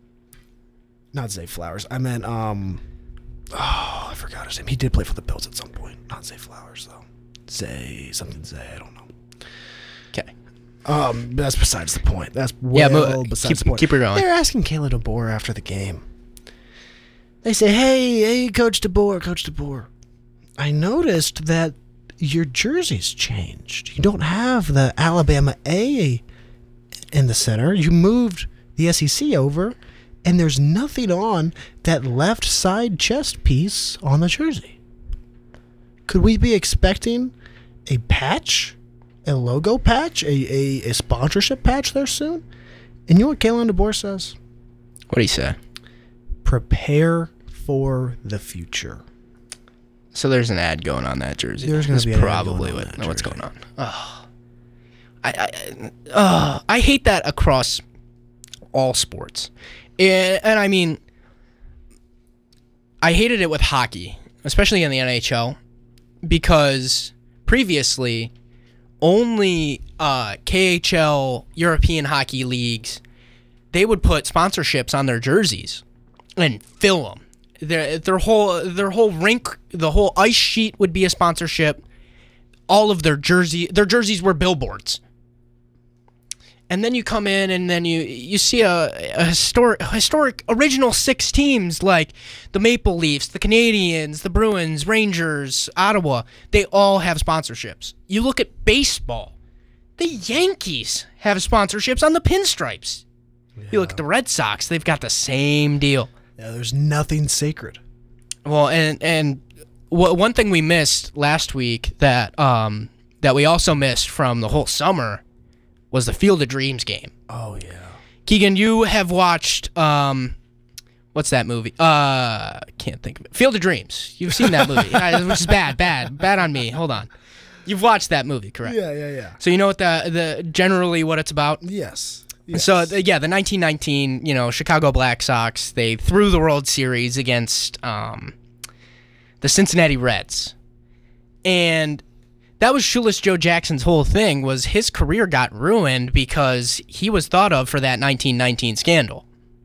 Not Zay Flowers. I meant um. Oh, I forgot his name. He did play for the Bills at some point. Not Zay Flowers though. Zay something Zay. I don't know. Okay. Um, that's besides the point. That's Yeah, well but besides keep- the point. keep it going. They're asking Kayla DeBoer after the game. They say, "Hey, hey, Coach DeBoer, Coach DeBoer, I noticed that your jersey's changed. You don't have the Alabama A in the center. You moved the S E C over, and there's nothing on that left side chest piece on the jersey. Could we be expecting a patch, a logo patch, a, a, a sponsorship patch there soon?" And you know what Kalen DeBoer says? What do you say? Prepare for the future. So there's an ad going on that jersey. There's gonna That's be an ad probably going on what, that what's jersey. going on. Oh. I I, uh, I hate that across all sports, and, and I mean, I hated it with hockey, especially in the N H L, because previously only uh, K H L European hockey leagues, they would put sponsorships on their jerseys and fill them. Their their whole their whole rink, the whole ice sheet would be a sponsorship. All of their jersey their jerseys were billboards. And then you come in and then you you see a, a historic historic original six teams like the Maple Leafs, the Canadiens, the Bruins, Rangers, Ottawa. They all have sponsorships. You look at baseball. The Yankees have sponsorships on the pinstripes. Yeah. You look at the Red Sox, they've got the same deal. Yeah, there's nothing sacred. Well, and and w- one thing we missed last week that um that we also missed from the whole summer was the Field of Dreams game. Oh yeah. Keegan, you have watched um what's that movie? Uh can't think of it. Field of Dreams. You've seen that movie, uh, which is bad, bad, bad on me. Hold on. You've watched that movie, correct? Yeah, yeah, yeah. So you know what the the generally what it's about? Yes. yes. So uh, yeah, the nineteen nineteen, you know, Chicago Black Sox, they threw the World Series against um, the Cincinnati Reds, and that was Shoeless Joe Jackson's whole thing. Was his career got ruined because he was thought of for that nineteen nineteen scandal.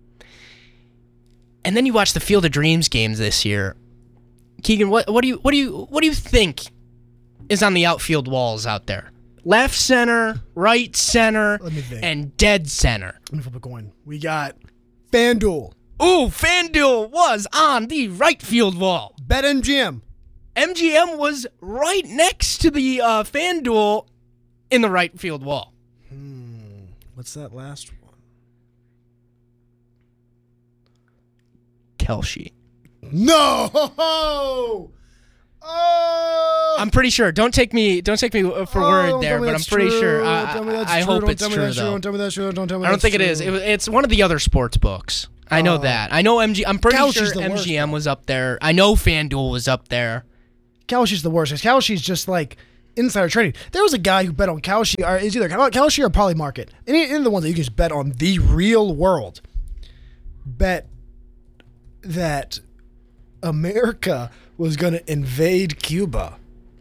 And then you watch the Field of Dreams games this year. Keegan, what what do you what do you what do you think is on the outfield walls out there? Left center, right center, Let me think. and dead center. Let me flip a coin. We got FanDuel, Ooh, FanDuel was on the right field wall. BetMGM, M G M was right next to the uh, FanDuel in the right field wall. Hmm. What's that last one? Kelshi. No! Oh, I'm pretty sure. Don't take me. Don't take me for oh, word don't there, tell me but I'm that's pretty true. sure. Don't I, tell me that's I true. hope Don't it's tell me true that's though. Don't tell me that's true. Don't tell me I don't that's think it true. is. It, was- it's one of the other sports books. I know Oh. that. I know M G. I'm pretty Kalshi's sure the worst, M G M was up there. I know FanDuel was up there. Kalshi's the worst. 'Cause Kalshi's just like insider trading. There was a guy who bet on Kalshi, or is either Kalshi or Polymarket. Any, any of the ones that you can just bet on the real world. Bet that America was going to invade Cuba.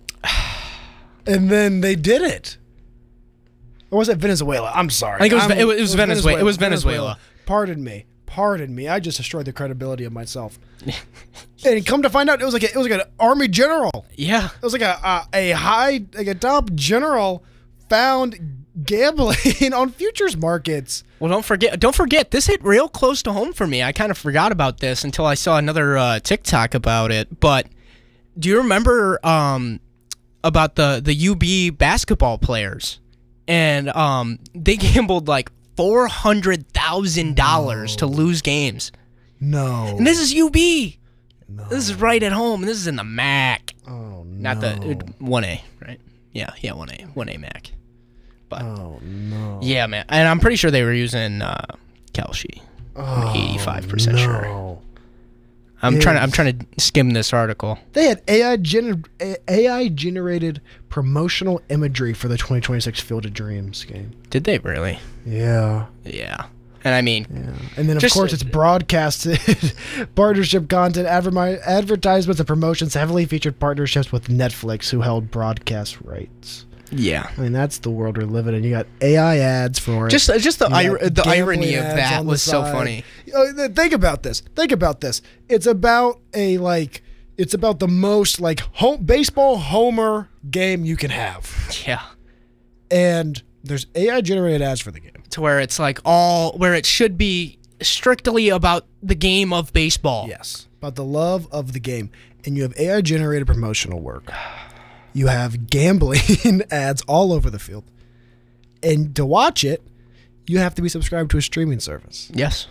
And then they did it. Or was it Venezuela? I'm sorry. I think it was I'm- it was, it was Venezuela. It was Venezuela. Pardon me. Pardon me. I just destroyed the credibility of myself. And come to find out, it was like a, it was like an army general. Yeah. It was like a a, a high like a top general found gambling on futures markets. Well, don't forget. Don't forget. This hit real close to home for me. I kind of forgot about this until I saw another uh, TikTok about it. But do you remember um, about the the U B basketball players? And um, they gambled like four hundred thousand dollars to lose games. No. And this is U B. No. This is right at home. And this is in the M A C. Oh no. Not the one A, right? Yeah, yeah, one A, one A M A C. But Oh no. yeah, man. And I'm pretty sure they were using uh, Kalshi. I'm eighty-five percent sure. No. I'm Yes. trying to I'm trying to skim this article. They had A I gener- A I generated promotional imagery for the twenty twenty-six Field of Dreams game. Did they really? Yeah. Yeah. And I mean, Yeah. And then of Just- course it's broadcasted partnership content, adver- advertisements, and promotions, heavily featured partnerships with Netflix, who held broadcast rights. yeah. I mean, that's the world we're living in. You got A I ads for it. Just just the You got ir- the gambling irony of ads that on the was so side. funny. Uh, th- Think about this. Think about this. It's about a like. It's about the most like home baseball homer game you can have, Yeah. and there's A I generated ads for the game. To where it's like all where it should be strictly about the game of baseball. Yes, about the love of the game, and you have A I generated promotional work. You have gambling ads all over the field, and to watch it, you have to be subscribed to a streaming service. Yes.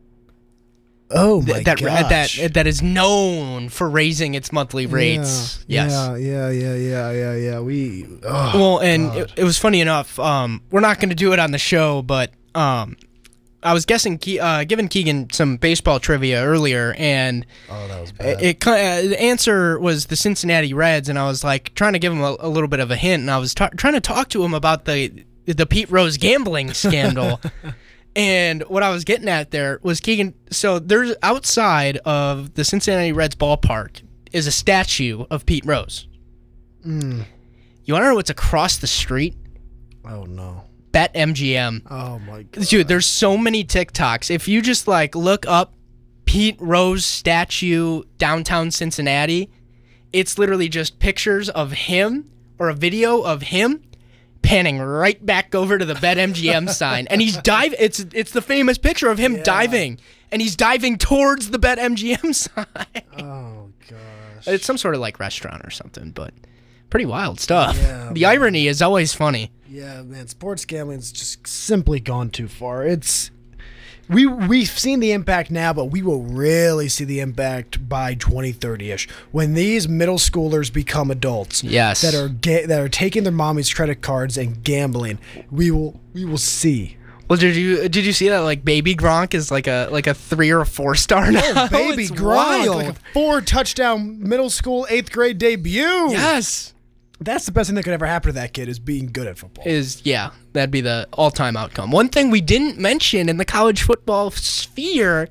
Oh my that gosh. that that is known for raising its monthly rates. Yeah, Yes. Yeah, yeah, yeah, yeah, yeah, yeah. We. Oh, Well, and God. it, it was funny enough. Um, we're not going to do it on the show, but um, I was guessing, Ke- uh, giving Keegan some baseball trivia earlier, and Oh, that was bad. it, it ki- uh, the answer was the Cincinnati Reds, and I was like trying to give him a, a little bit of a hint, and I was ta- trying to talk to him about the the Pete Rose gambling scandal. And what I was getting at there was Keegan. So there's outside of the Cincinnati Reds ballpark is a statue of Pete Rose. Mm. You want to know what's across the street? Oh no. Bet M G M. Oh my God. Dude, there's so many TikToks. If you just like look up Pete Rose statue downtown Cincinnati, it's literally just pictures of him or a video of him panning right back over to the BetMGM sign, and he's dive. It's it's the famous picture of him Yeah. diving, and he's diving towards the BetMGM sign. Oh gosh. It's some sort of like restaurant or something, but pretty wild stuff. Yeah, the man. irony is always funny. Yeah, man. Sports gambling's just simply gone too far. It's we we've seen the impact now, but we will really see the impact by twenty thirty ish when these middle schoolers become adults. Yes. That are ga- that are taking their mommy's credit cards and gambling. We will we will see. Well, did you did you see that like Baby Gronk is like a like a three or a four star now? Oh, baby It's Gronk, wild. like a four touchdown middle school eighth grade debut. Yes. That's the best thing that could ever happen to that kid is being good at football. Is yeah, that'd be the all-time outcome. One thing we didn't mention in the college football sphere,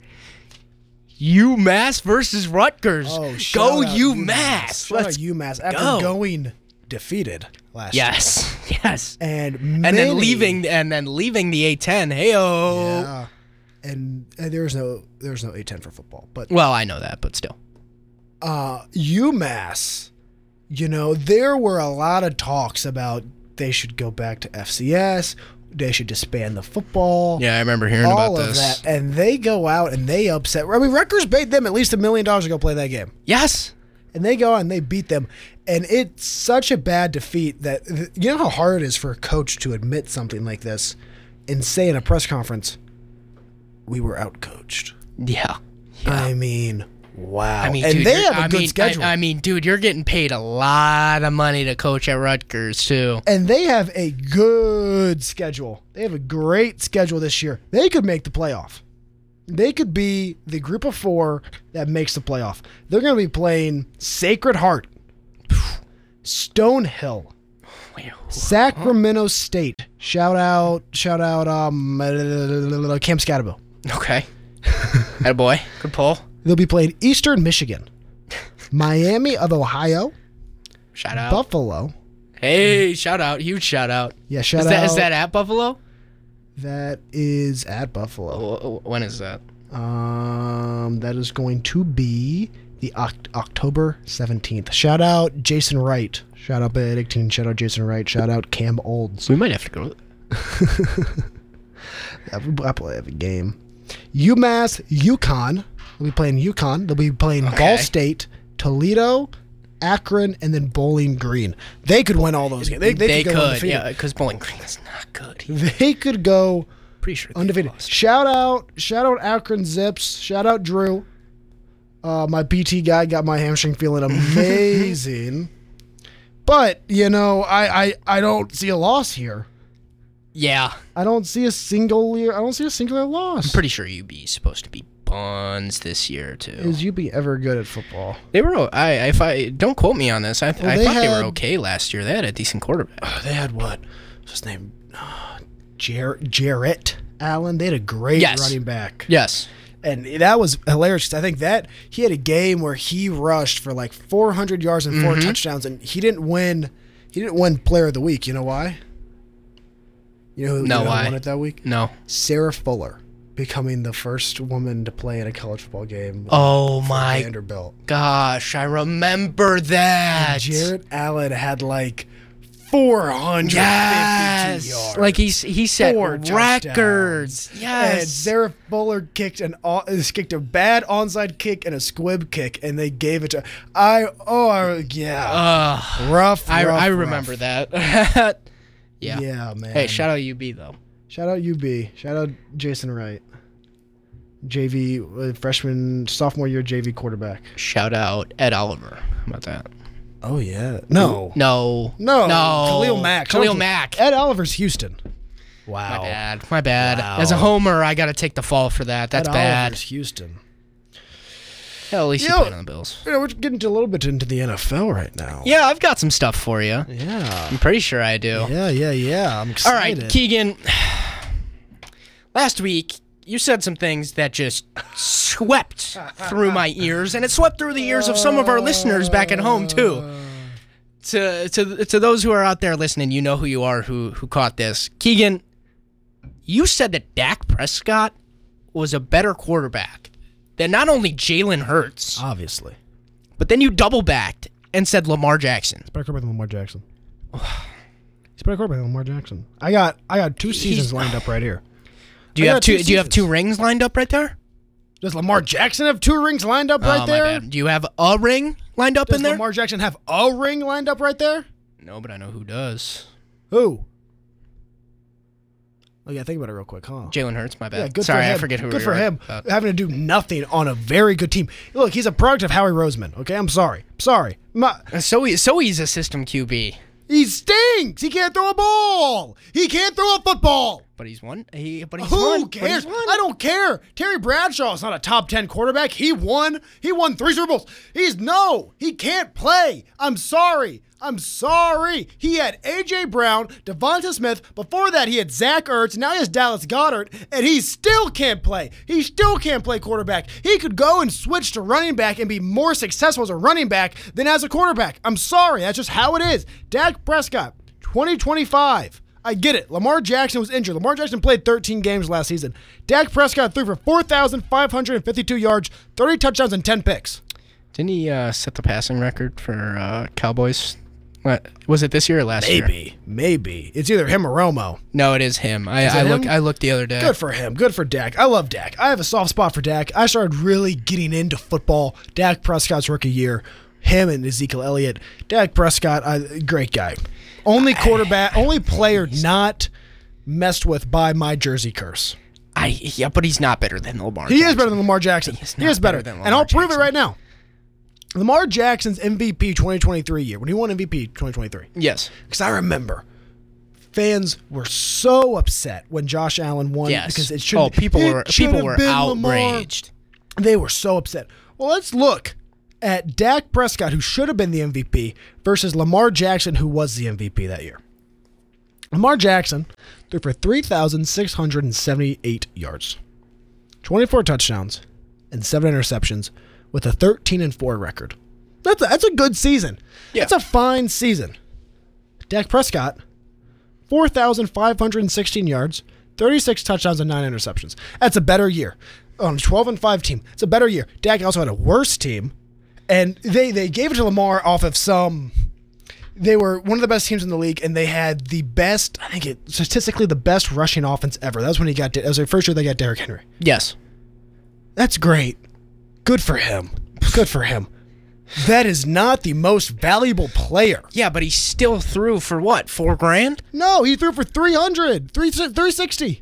UMass versus Rutgers. Oh, shout Go out UMass. Shout out Let's UMass after go. going defeated last year. yes, yes, And and many, then leaving and then leaving the A ten. Heyo. Yeah. And, and there's no there's no A ten for football, but Well, I know that, but still. uh, UMass, you know, there were a lot of talks about they should go back to F C S, they should disband the football. Yeah, I remember hearing all about of this. that, and they go out and they upset. I mean, Rutgers paid them at least a million dollars to go play that game, Yes. and they go out and they beat them. And it's such a bad defeat that you know how hard it is for a coach to admit something like this and say in a press conference, "We were outcoached." Yeah. I mean, Wow. I mean, and dude, they you're- have a I good mean, schedule. I, I mean, dude, you're getting paid a lot of money to coach at Rutgers too. and they have a good schedule. They have a great schedule this year. They could make the playoff. They could be the group of four that makes the playoff. They're going to be playing Sacred Heart, Stonehill, Wait, Sacramento State. Shout out, shout out, um, Camp Scatterville. okay. Attaboy. Good pull. They'll be playing Eastern Michigan, Miami of Ohio, Shout out. Buffalo. Hey, shout out. Huge shout out. Yeah, shout Is out. that, is that at Buffalo? That is at Buffalo. Oh, when is that? Um, that is going to be the Oct- October seventeenth. Shout out Jason Wright. Shout out Benedictine. Shout out Jason Wright. Shout out Cam Olds. We might have to go. Yeah, I play every game. UMass, UConn. They'll be playing UConn. They'll be playing Okay. Ball State, Toledo, Akron, and then Bowling Green. They could win all those games. They, they, They could, go could, undefeated. yeah, because Bowling Green is not good. They could go Pretty sure they undefeated. lost. Shout out, shout out Akron Zips. Shout out Drew. Uh, my P T guy got my hamstring feeling amazing. But you know, I, I I don't see a loss here. Yeah, I don't see a single year. I don't see a singular loss. pretty sure U B is supposed to be buns this year too. Is U B ever good at football? They were. o- I if I don't quote me on this. I, Well, I they thought they had- were okay last year. They had a decent quarterback. Oh, they had what? What's his name? Uh, Jar- Jarrett Allen. They had a great Yes. running back. Yes. And that was hilarious because I think that he had a game where he rushed for like four hundred yards and four Mm-hmm. touchdowns, and he didn't win. He didn't win Player of the Week. You know why? You know who, No, you know who why? won it that week? No. Sarah Fuller, becoming the first woman to play in a college football game. Oh for my Vanderbilt. gosh, I remember that. Jared Allen had like four hundred fifty Yes. yards. Like he's he set Four records. And Yes. Sarah Fuller kicked an on- kicked a bad onside kick and a squib kick, and they gave it to I. Oh I- yeah, Ugh. rough. I rough, I rough. remember that. yeah. Yeah, man. Hey, shout out U B though. shout out U B. Shout out Jason Wright, J V uh, freshman sophomore year J V quarterback. Shout out Ed Oliver. How about that? Oh yeah, no, No. no, No. Khalil Mack, Khalil Shout out- Mack. Ed Oliver's Houston. Wow, My bad. My bad. Wow. As a homer, I got to take the fall for that. That's Ed bad. Oliver's Houston. Hell, at least Yo. you played on the Bills. You know, we're getting a little bit into the N F L right now. Yeah, I've got some stuff for you. Yeah. I'm pretty sure I do. Yeah, yeah, yeah. I'm All excited. right, Keegan. Last week, you said some things that just swept through my ears, and it swept through the ears of some of our listeners back at home too. To to to those who are out there listening, you know who you are who who caught this. Keegan, you said that Dak Prescott was a better quarterback than not only Jalen Hurts, Obviously. but then you double backed and said Lamar Jackson. He's better quarterback than Lamar Jackson. He's better quarterback than Lamar Jackson. I got I got two seasons lined up right here. Do you I have got two? two Do you have two seasons. rings lined up right there? Does Lamar Jackson have two rings lined up right oh, there? my bad. Do you have a ring lined up Does in there? Lamar Jackson have a ring lined up right there? No, but I know who does. Who? Oh yeah, think about it real quick, huh? Jalen Hurts, my bad. Yeah, good Sorry, for him. I forget who Good we for were him about. having to do nothing on a very good team. Look, he's a product of Howie Roseman. Okay, I'm sorry. I'm sorry. My, So he, so he's a system Q B, he stinks. He can't throw a ball. He can't throw a football. but he's won. He, but he's Who won. but cares? he's won. I don't care. Terry Bradshaw's not a top ten quarterback. He won. He won three Super Bowls. He's no. He can't play. I'm sorry. I'm sorry. He had A J. Brown, Devonta Smith. Before that, he had Zach Ertz. Now he has Dallas Goddard, and he still can't play. He still can't play quarterback. He could go and switch to running back and be more successful as a running back than as a quarterback. I'm sorry. That's just how it is. Dak Prescott, twenty twenty-five. I get it. Lamar Jackson was injured. Lamar Jackson played thirteen games last season. Dak Prescott threw for four thousand five hundred fifty-two yards, thirty touchdowns, and ten picks. Didn't he uh, set the passing record for uh, Cowboys? What was it this year or last year? Maybe. Maybe. It's either him or Romo. No, it is him. I, Is it I look. him? I looked the other day. Good for him. Good for Dak. I love Dak. I have a soft spot for Dak. I started really getting into football. Dak Prescott's rookie year. Him and Ezekiel Elliott. Dak Prescott, I, great guy. Only quarterback, only player not messed with by my jersey curse. I I, yeah, but he's not better than Lamar He Jackson. is better than Lamar Jackson. He is, he is better. better than Lamar and I'll prove Jackson. it right now. Lamar Jackson's M V P twenty twenty-three year, when he won M V P twenty twenty-three. Yes. Because I remember fans were so upset when Josh Allen won Yes. because it should Oh, people it were should people have were been Lamar. outraged. They were so upset. Well, let's look at Dak Prescott, who should have been the M V P, versus Lamar Jackson, who was the M V P that year. Lamar Jackson threw for three thousand six hundred seventy-eight yards, twenty-four touchdowns, and seven interceptions with a thirteen and four record. That's a, that's a good season. Yeah. That's a fine season. Dak Prescott, four thousand five hundred sixteen yards, thirty-six touchdowns, and nine interceptions. That's a better year. On a twelve and five team, it's a better year. Dak also had a worse team, and they, they gave it to Lamar off of some... They were one of the best teams in the league, and they had the best, I think it statistically the best rushing offense ever. That was when he got, that was the first year they got Derrick Henry. Yes. That's great. Good for him. Good for him. That is not the most valuable player. Yeah, but he still threw for what? Four grand? No, he threw for three hundred, three sixty.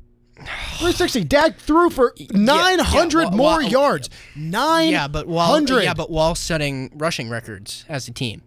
three sixty. Dak threw for nine hundred yeah, well, more well, yards. nine hundred. Yeah, but while yeah, but while setting rushing records as a team.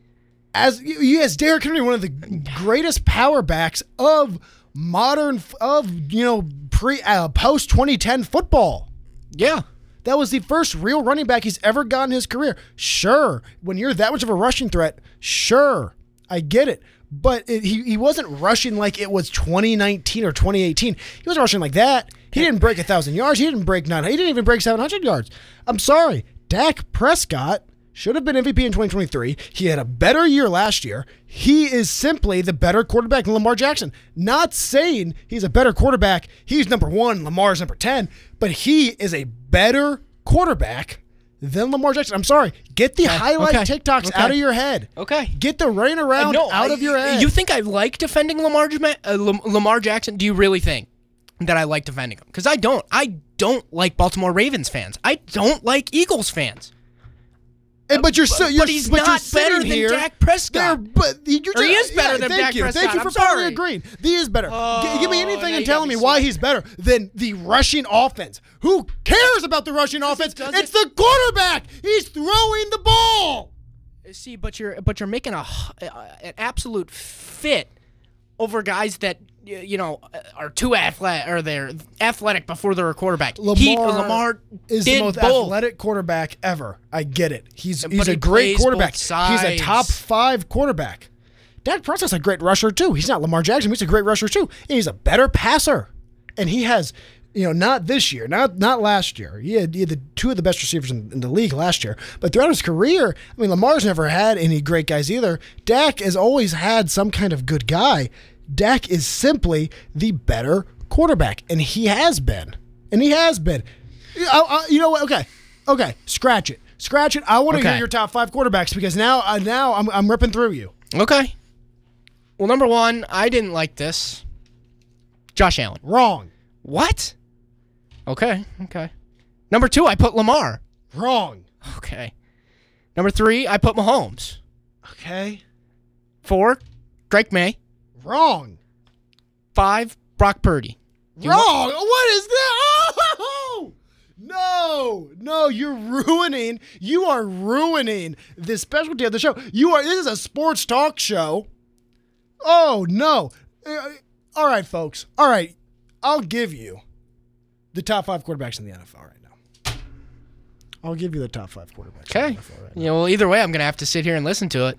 As yes, Derrick Henry, one of the greatest power backs of modern of you know pre uh, post twenty ten football. Yeah. That was the first real running back he's ever gotten in his career. Sure, when you're that much of a rushing threat, sure, I get it. But it, he, he wasn't rushing like it was twenty nineteen or twenty eighteen. He was rushing like that. He didn't break one thousand yards. He didn't break nine. He didn't even break seven hundred yards. I'm sorry. Dak Prescott should have been M V P in twenty twenty-three. He had a better year last year. He is simply the better quarterback than Lamar Jackson. Not saying he's a better quarterback. He's number one. Lamar's number ten. But he is a better quarterback than Lamar Jackson. I'm sorry. Get the Okay, highlight okay, TikToks okay. out of your head. Okay. Get the running around No, out I- of your head. You think I like defending Lamar Jama- uh, Lam- Lamar Jackson? Do you really think that I like defending him? Because I don't. I don't like Baltimore Ravens fans. I don't like Eagles fans. And- but you're so, you're, but he's but you're not sitting better than here, Dak Prescott. there- But you Or he just- is better yeah, than thank Dak you. Prescott. Thank you for I'm finally sorry. agreeing. He is better. G- give me Oh, anything now and you tell got me me why sweating. he's better than the rushing offense. Who cares about the rushing offense? doesn't- It's the quarterback. He's throwing the ball. See, but you're but you're making a h- uh, an absolute fit over guys that y- you know are too athletic or they're athletic before they're a quarterback. Lamar, he, Lamar is did the most both. athletic quarterback ever. I get it. He's But he's he a great plays quarterback. both He's a sides. top five quarterback. Dak Prescott's a great rusher too. He's not Lamar Jackson, but he's a great rusher too. And he's a better passer. And he has, you know, not this year, not not last year. He had, he had the two of the best receivers in, in the league last year. But throughout his career, I mean, Lamar's never had any great guys either. Dak has always had some kind of good guy. Dak is simply the better quarterback, and he has been. And he has been. I, I, you know what? Okay, okay, scratch it, scratch it. I want to Okay. hear your top five quarterbacks because now, uh, now I'm I'm ripping through you. Okay. Well, number one, I didn't like this. Josh Allen. Wrong, What? Okay. Okay. Number two, I put Lamar. wrong. Okay. Number three, I put Mahomes. Okay, Four, Drake May. wrong, Five, Brock Purdy. You wrong. What is that? Oh! No, no, you're ruining. You are ruining the specialty of the show. You are. This is a sports talk show. Oh no! Uh, all right, folks. All right, I'll give you the top five quarterbacks in the N F L right now. I'll give you the top five quarterbacks. In the Okay. N F L right now. Yeah, well, either way, I'm going to have to sit here and listen to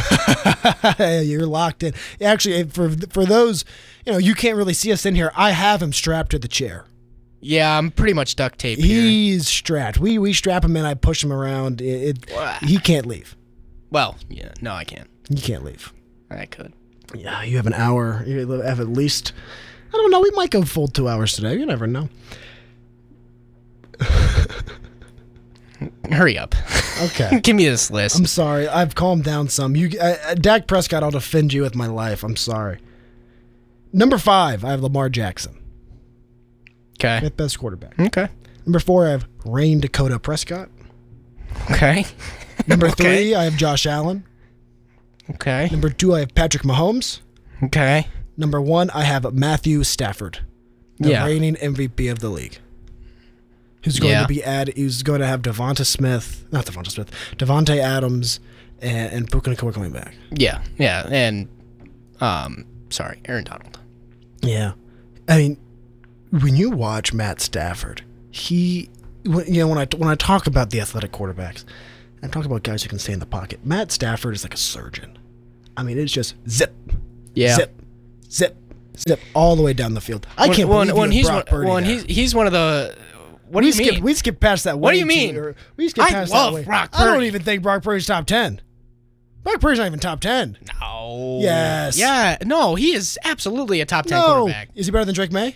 it. You're locked in. Actually, for for those, you know, you can't really see us in here. I have him strapped to the chair. Yeah, I'm pretty much duct taped here. He's strapped. We we strap him in. I push him around. It, it he can't leave. Well, yeah, no, I can't. He can't leave. I could. Yeah, you have an hour. You have at least. I don't know. We might go full two hours today. You never know. Hurry up. Okay. Give me this list. I'm sorry. I've calmed down some. You, uh, uh, Dak Prescott. I'll defend you with my life. I'm sorry. Number five, I have Lamar Jackson, Okay. fifth best quarterback. Okay. Number four, I have Rain Dakota Prescott. Okay. Number Okay. three, I have Josh Allen. Okay. Number two, I have Patrick Mahomes. Okay. Number one, I have Matthew Stafford. the Yeah. reigning M V P of the league. Who's going Yeah. to be added? Who's going to have Devonta Smith? Not Devonta Smith. Devontae Adams and, and Puka Nacua coming back. Yeah, yeah, and um, sorry, Aaron Donald. Yeah, I mean, when you watch Matt Stafford, he, when- you know, when I when I talk about the athletic quarterbacks, I talk about guys who can stay in the pocket. Matt Stafford is like a surgeon. I mean, it's just zip, Yeah. zip, zip, zip all the way down the field. I When- can't when, believe when you he's have one, Brock Purdy when there. he's he's one of the. What do we you skip, mean? We skip past that. What do way you mean? too- or we skip I past love that way. Brock I don't Purdy. even think Brock Purdy's top ten. Brock Purdy's not even top ten. No. Yes. Yeah. No, he is absolutely a top ten No, quarterback. is he better than Drake May?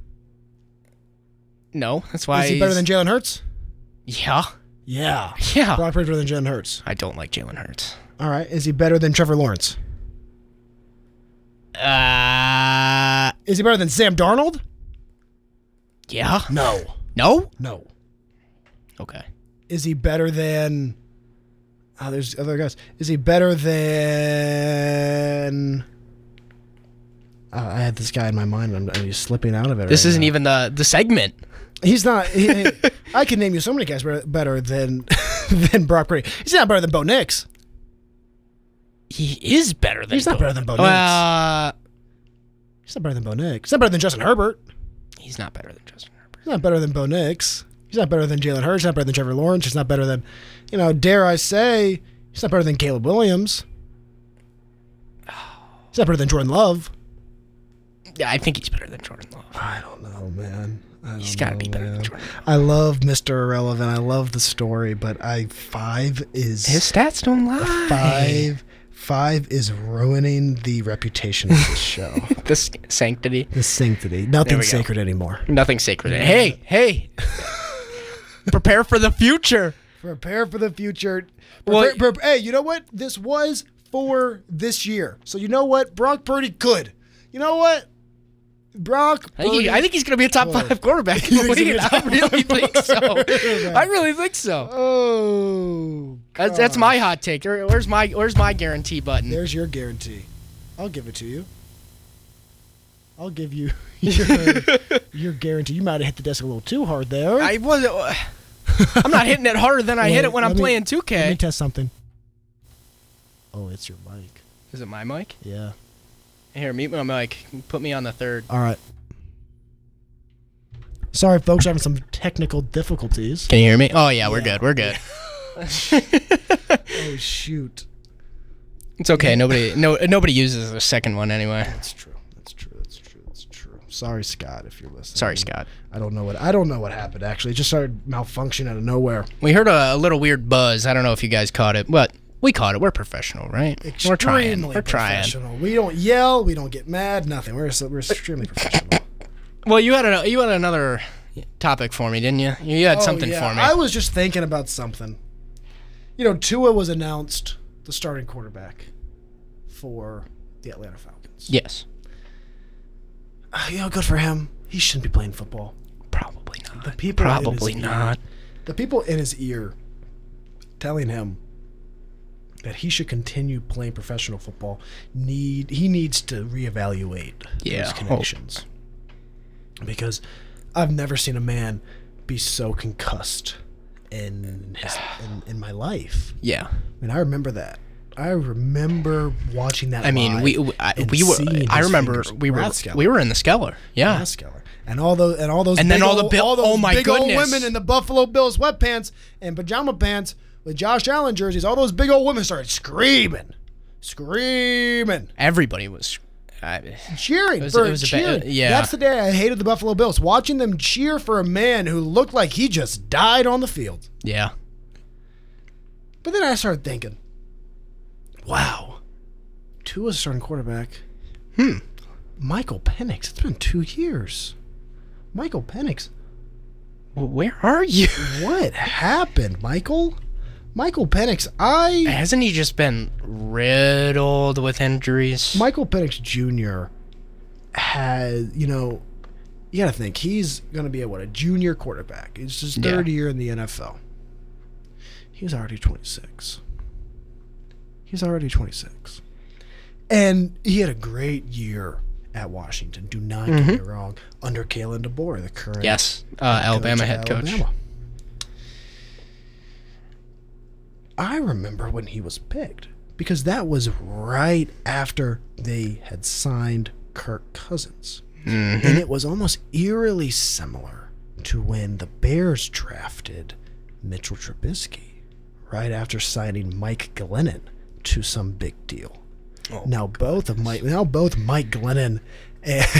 No, that's why. Is he better he's- than Jalen Hurts? Yeah. Yeah. Yeah. Brock Purdy's better than Jalen Hurts. I don't like Jalen Hurts. All right. Is he better than Trevor Lawrence? Uh. Is he better than Sam Darnold? Yeah. No. No. No. Okay. Is he better than? Oh, there's other guys. Is he better than? Uh, I had this guy in my mind. I'm, I'm just slipping out of it. This right isn't now. even the the segment. He's not. He, I can name you so many guys better, better than than Brock Purdy. He's not better than Bo Nix. He is better than. He's not Bo- better than Bo Nix. Uh, He's not better than Bo Nix. He's not better than Justin Herbert. he's not better than Justin Herbert. He's not better than Bo Nix. He's not better than Jalen Hurts. He's not better than Trevor Lawrence. He's not better than, you know, dare I say, he's not better than Caleb Williams. He's not better than Jordan Love. Yeah, I think he's better than Jordan Love. I don't know, man. I don't He's got to know, be better man. than Jordan Love. I love Mister Irrelevant. I love the story, but I five is His stats don't lie. five. Five is ruining the reputation of this show. The s- sanctity. The sanctity. There Nothing's we go. sacred anymore. Nothing sacred. Hey, hey. Prepare for the future. Prepare for the future. Well, Prepare- pre- hey, you know what? This was for this year. So you know what? Brock Purdy could. You know what? Brock I think, Purdy. he, I think he's going to be a top Boy. five quarterback. You think he's I gonna be a top really five think so. quarterback? I really think so. Oh, That's, that's God. my hot take. Where- Where's my Where's my guarantee button? There's your guarantee. I'll give it to you. I'll give you your, your guarantee. You might have hit the desk a little too hard there. I was. I'm not hitting it harder than I hit it when Let I'm me- playing two Let me K. test something. Oh, it's your mic. Is it my mic? Yeah. Here, mute my mic. Put me on the third. All right. Sorry, folks, having some technical difficulties. Can you hear me? Oh yeah, we're Yeah. good. We're good. Oh shoot. It's okay. Nobody no nobody uses the second one anyway. That's true. That's true. That's true. That's true. Sorry, Scott, if you're listening. Sorry, Scott. I don't know what I don't know what happened. Actually, it just started malfunctioning out of nowhere. We heard a, a little weird buzz. I don't know if you guys caught it, but we caught it. We're professional, right? We're trying. Extremely We're trying. professional. We don't yell. We don't get mad. Nothing. We're so- we're extremely professional. Well, you had a, you had another topic for me, didn't you? You had Oh, something yeah. for me. I was just thinking about something. You know, Tua was announced the starting quarterback for the Atlanta Falcons. yes. Uh, you know, good for him. He shouldn't be playing football. Probably not. The people in Probably his ear- not. The people in his ear telling him that he should continue playing professional football need he needs to reevaluate Yeah. his connections. Because I've never seen a man be so concussed in his in, in my life. Yeah. I mean, I remember that. I remember watching that. I mean, live we we, I, and we were. seeing I his remember fingers. we were Rathskeller. we were in the Skeller. Yeah. Rathskeller. And all those and all those And big then all the old, Bill- all those oh my big old goodness. women in the Buffalo Bills sweatpants and pajama pants with Josh Allen jerseys. All those big old women started screaming, screaming, Everybody was. I, cheering It was- for it was a ba- cheering. yeah. That's the day I hated the Buffalo Bills. Watching them cheer for a man who looked like he just died on the field. yeah. But then I started thinking, wow, Tua's starting quarterback. Hmm. Michael Penix. It's been two years. Michael Penix. Well, where are you? What happened, Michael? Michael Penix. I Hasn't he just been riddled with injuries? Michael Penix Junior had, you know, you got to think he's going to be a what a junior quarterback. It's his Yeah. third year in the N F L. He's already twenty-six. He's already twenty-six. And he had a great year at Washington. Do not get me wrong. Under Kalen DeBoer, the current Yes, uh, Alabama head coach. Alabama. I remember when he was picked because that was right after they had signed Kirk Cousins. Mm-hmm. And it was almost eerily similar to when the Bears drafted Mitchell Trubisky right after signing Mike Glennon to some big deal. Oh, now both of Mike now both Mike Glennon and